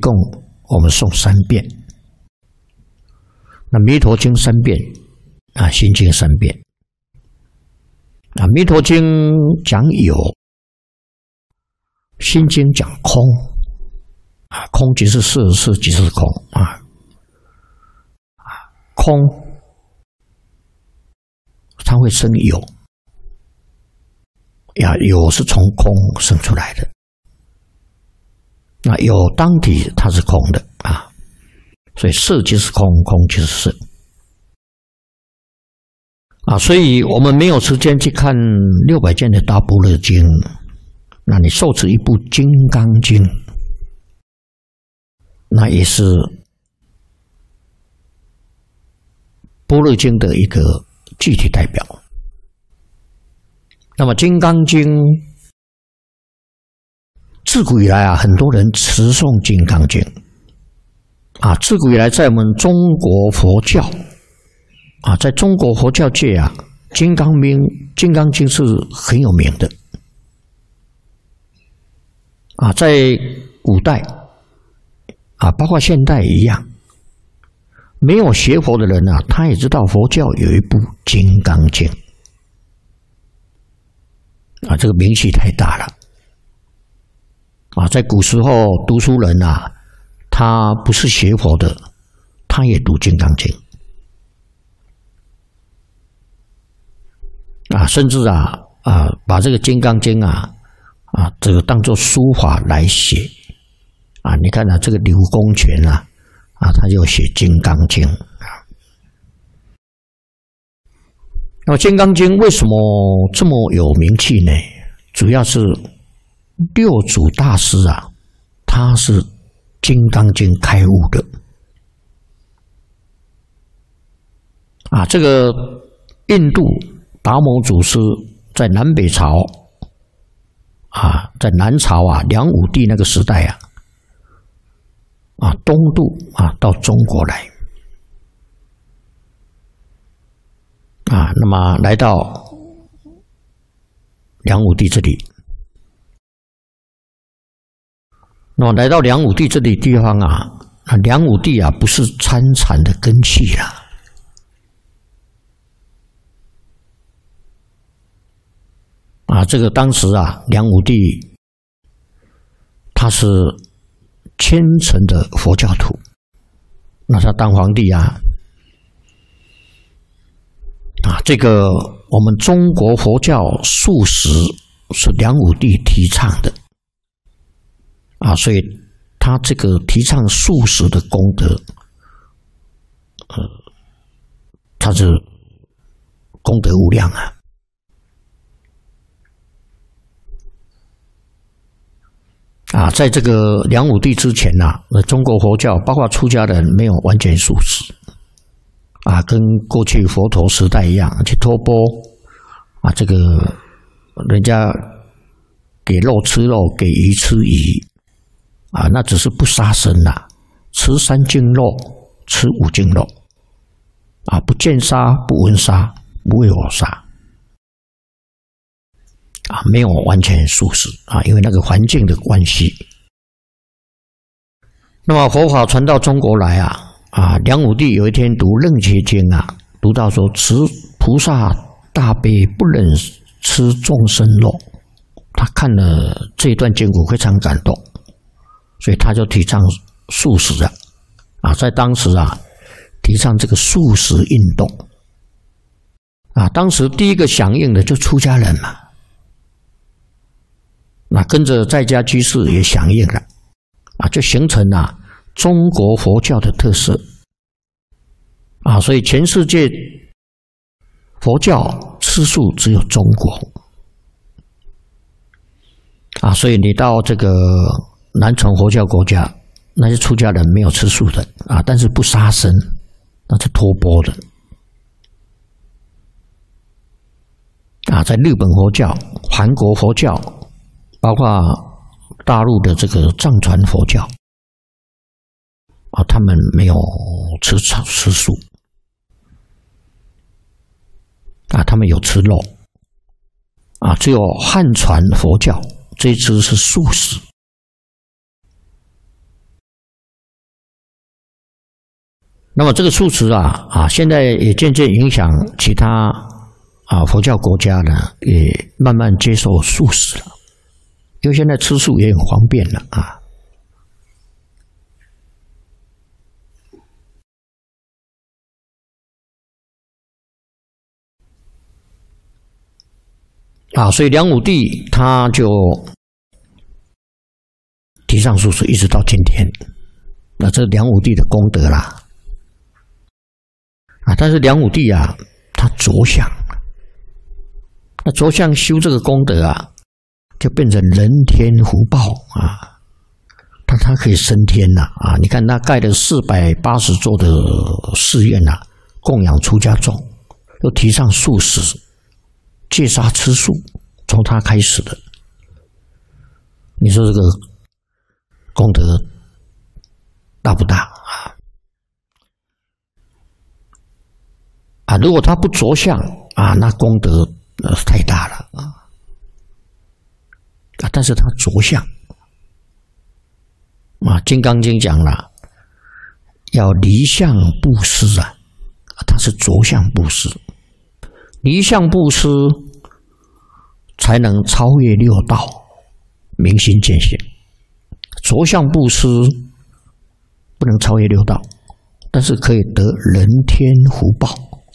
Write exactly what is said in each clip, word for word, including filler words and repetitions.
共我们诵三遍。那《弥陀经》三遍，啊，《心经》三遍。啊，《弥陀经》讲有，《心经》讲空。啊，空即是事，事即是空啊。啊，空它会生有，呀，有是从空生出来的。那有当体它是空的啊，所以色即是空，空即是色啊。所以我们没有时间去看六百卷的大般若经，那你受持一部《金刚经》，那也是般若经的一个具体代表。那么《金刚经》自古以来啊，很多人持诵《金刚经》啊。自古以来，在我们中国佛教啊，在中国佛教界啊，《金刚经》《金刚经》是很有名的啊。在古代啊，包括现代一样，没有学佛的人啊，他也知道佛教有一部《金刚经》啊，这个名气太大了。啊，在古时候，读书人啊，他不是学佛的，他也读《金刚经》啊，甚至啊啊，把这个《金刚经》啊啊，这个当作书法来写啊。你看啊，这个柳公权啊啊，他就写《金刚经》啊。那么《金刚经》为什么这么有名气呢？主要是六祖大师啊，他是《金刚经》开悟的啊。这个印度达摩祖师在南北朝啊，在南朝啊，梁武帝那个时代啊，啊东渡啊到中国来啊，那么来到梁武帝这里。那么来到梁武帝这里地方啊，那梁武帝啊不是参禅的根器啦，啊，这个当时啊，梁武帝他是虔诚的佛教徒，那他当皇帝啊，啊，这个我们中国佛教素食是梁武帝提倡的。啊，所以他这个提倡素食的功德，呃，他是功德无量啊！啊，在这个梁武帝之前呐、啊，那中国佛教包括出家人没有完全素食，啊，跟过去佛陀时代一样，去托钵啊，这个人家给肉吃肉，给鱼吃鱼。啊，那只是不杀生啦，吃三净肉，吃五净肉，啊，不见杀，不闻杀，不为我杀，啊，没有完全素食啊，因为那个环境的关系。那么佛法传到中国来啊，啊，梁武帝有一天读《楞伽经》啊，读到说，此菩萨大悲不忍吃众生肉，他看了这一段经文非常感动。所以他就提倡素食啊，啊，在当时啊，提倡这个素食运动啊。当时第一个响应的就出家人嘛，那跟着在家居士也响应了啊，就形成了中国佛教的特色啊。所以全世界佛教吃素只有中国啊，所以你到这个南传佛教国家，那些出家人没有吃素的啊，但是不杀生，那是托钵的啊。在日本佛教、韩国佛教，包括大陆的这个藏传佛教啊，他们没有吃草吃素啊，他们有吃肉啊。只有汉传佛教这一支是素食。 那么这个素食啊啊，现在也渐渐影响其他啊佛教国家呢，也慢慢接受素食了，因为现在吃素也很方便了啊。啊，所以梁武帝他就提倡素食，一直到今天。那这是梁武帝的功德啦。啊，但是梁武帝啊，他着相，那着相修这个功德啊，就变成人天福报啊，他他可以升天呐 啊, 啊！你看他盖了四百八十座的寺院呐、啊，供养出家众，又提倡素食，戒杀吃素，从他开始的。你说这个功德大不大啊？啊，如果他不着相啊，那功德呃太大了啊！啊，但是他着相啊，《金刚经》讲了，要离相布施啊，他是着相布施，离相布施才能超越六道，明心见性。着相布施不能超越六道，但是可以得人天福报。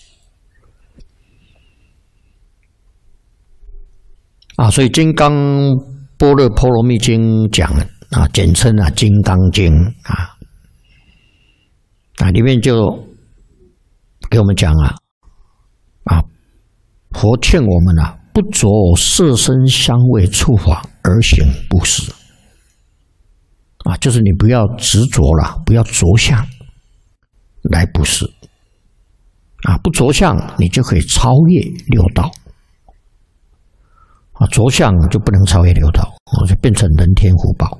啊，所以《金刚般若波罗蜜经》讲啊，简称啊《金刚经》啊，啊里面就给我们讲啊，啊，佛劝我们啊，不着色身香味触法而行布施。啊，就是你不要执着了，不要着相来布施。啊，不着相，你就可以超越六道。啊，着相就不能超越六道，我就变成人天福报。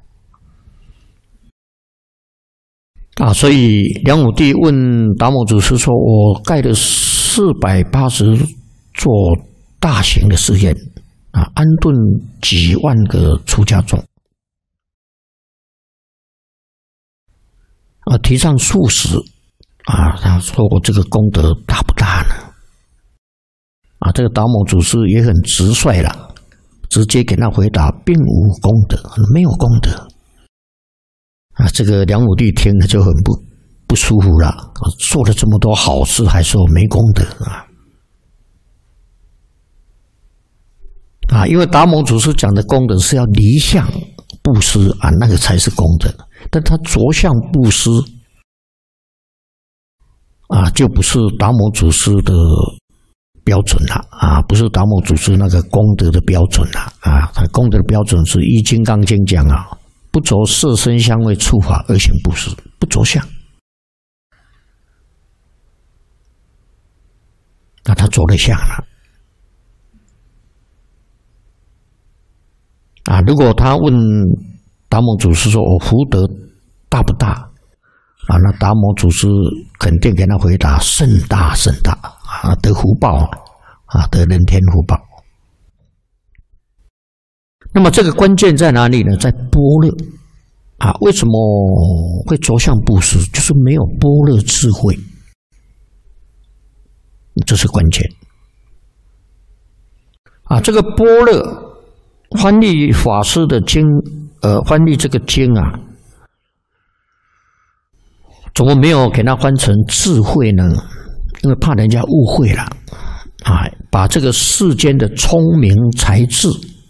啊，所以梁武帝问达摩祖师说：“我盖了四百八十座大型的寺院，啊，安顿几万个出家众，啊，提倡素食，啊，他说我这个功德大不大呢？”啊，这个达摩祖师也很直率了，直接给他回答，并无功德，没有功德。啊，这个梁武帝听了就很不不舒服了，做了这么多好事，还说没功德啊！啊，因为达摩祖师讲的功德是要离相布施啊，那个才是功德，但他着相布施啊，就不是达摩祖师的标准了啊，不是达摩祖师那个功德的标准了啊，他功德的标准是依《金刚经》讲啊，不着色身香味触法而行布施，不着相。那他着了相了啊！如果他问达摩祖师说：“我福德大不大？”啊，那达摩祖师肯定给他回答：“甚大甚大啊，得福报啊，得人天福报。”那么这个关键在哪里呢？在般若啊！为什么会着相布施？就是没有般若智慧，这是关键啊！这个般若翻译法师的经，呃，翻译这个经啊。怎么没有给它翻成智慧呢？因为怕人家误会了啊，把这个世间的聪明才智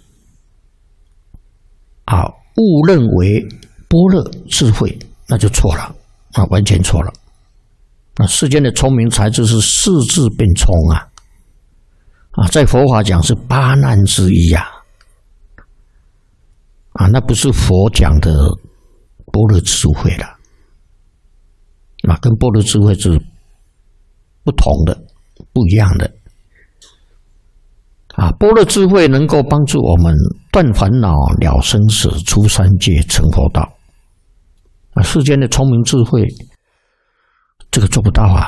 啊误认为般若智慧，那就错了啊，完全错了。啊，世间的聪明才智是世智变聪啊，啊，在佛法讲是八难之一呀，啊，那不是佛讲的般若智慧了。啊，跟般若智慧是不同的、不一样的。啊，般若智慧能够帮助我们断烦恼、了生死、出三界、成佛道。啊，世间的聪明智慧，这个做不到啊。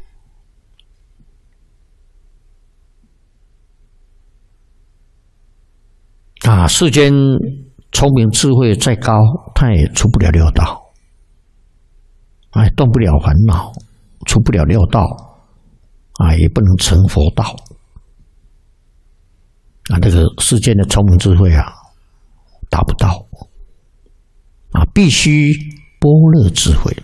啊，世间聪明智慧再高，它也出不了六道。 哎，动不了烦恼，出不了六道，啊，也不能成佛道，啊，这个世间的聪明智慧啊，达不到，啊，必须般若智慧。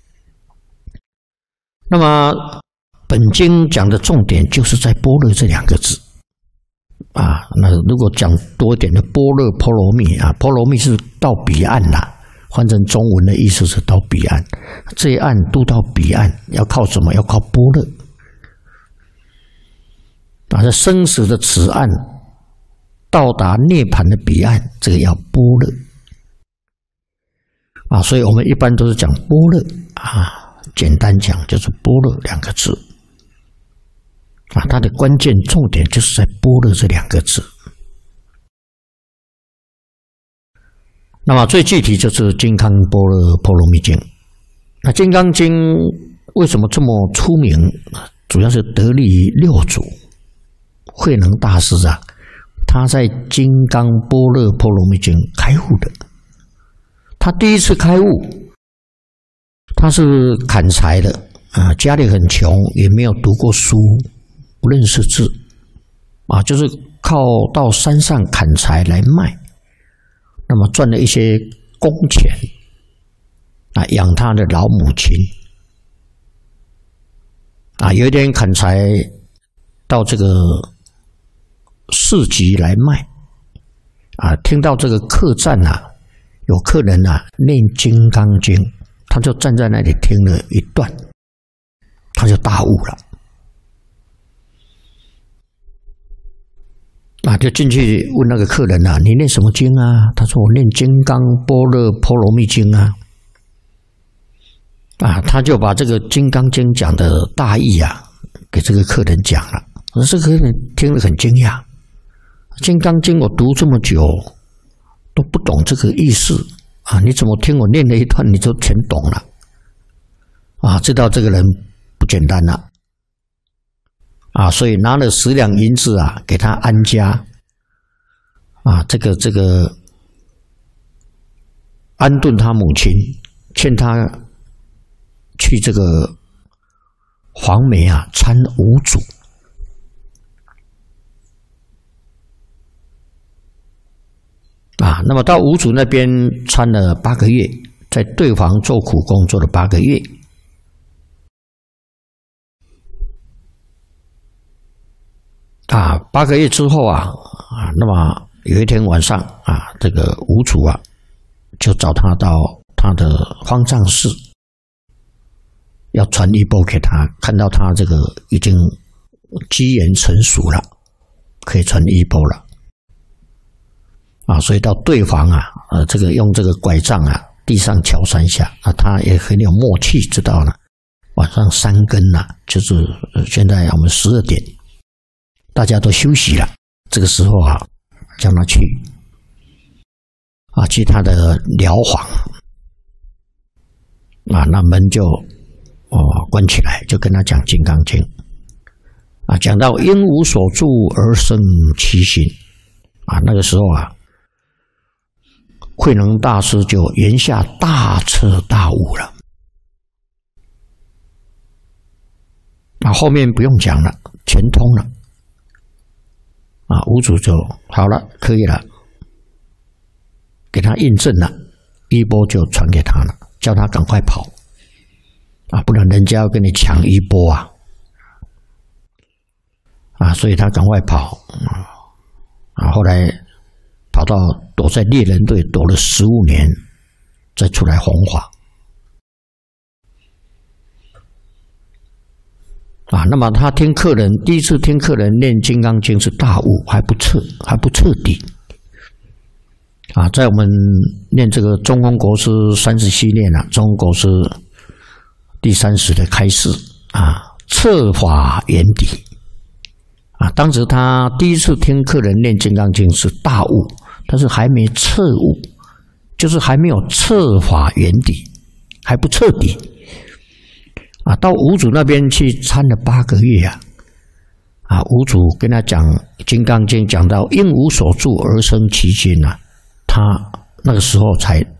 那么本经讲的重点就是在般若这两个字，啊，那如果讲多一点的般若波罗蜜啊，波罗蜜是到彼岸啦。换成中文的意思是到彼岸，这一岸渡到彼岸要靠什么？要靠般若。啊，这生死的此岸到达涅槃的彼岸，这个要般若。啊，所以我们一般都是讲般若啊，简单讲就是般若两个字。啊，它的关键重点就是在般若这两个字。那么最具体就是《金刚般若波罗蜜经》。那《金刚经》为什么这么出名？主要是得力于六祖慧能大师啊，他在《金刚般若波罗蜜经》开悟的。他第一次开悟，他是砍柴的啊，家里很穷，也没有读过书，不认识字啊，就是靠到山上砍柴来卖。那么赚了一些工钱啊，养他的老母亲啊。有一天砍柴到这个市集来卖啊，听到这个客栈啊有客人啊念《金刚经》，他就站在那里听了一段，他就大悟了。啊，就进去问那个客人啊，你念什么经啊？他说我念《金刚般若波罗蜜经》啊。啊，他就把这个《金刚经》讲的大意啊，给这个客人讲了。这个客人听了很惊讶，《金刚经》我读这么久都不懂这个意思啊，你怎么听我念了一段你就全懂了？啊，知道这个人不简单了。啊，所以拿了十两银子啊，给他安家，啊，这个这个安顿他母亲，劝他去这个黄梅啊参五祖。啊，那么到五祖那边参了八个月，在对房做苦工做了八个月。啊，八个月之后啊，啊，那么有一天晚上啊，这个五祖啊，就找他到他的方丈室，要传衣钵给他，看到他这个已经机缘成熟了，可以传衣钵了。啊，所以到对房啊，呃，这个用这个拐杖啊，地上敲三下，啊，他也很有默契，知道了。晚上三更啊，就是现在我们十二点。大家都休息了，这个时候啊，叫他去啊，去他的寮房啊，那门就哦关起来，就跟他讲《金刚经》啊，讲到因无所住而生其心啊，那个时候啊，慧能大师就言下大彻大悟了。那、啊、后面不用讲了，全通了。啊，五祖就好了，可以了，给他印证了，衣钵就传给他了，叫他赶快跑，啊，不然人家要跟你抢衣钵啊，啊，所以他赶快跑，啊，后来跑到躲在猎人队躲了十五年，再出来弘法。啊，那么他听客人第一次听客人念《金刚经》是大悟，还不彻，还不彻底。啊，在我们念这个中空国师三十系列啊，中空国师第三十的开示啊，彻法圆底。啊，当时他第一次听客人念《金刚经》是大悟，但是还没彻悟，就是还没有彻法圆底，还不彻底。啊，到五祖那边去参了八个月啊！啊，五祖跟他讲《金刚经》，讲到因无所住而生其心啊，他那个时候才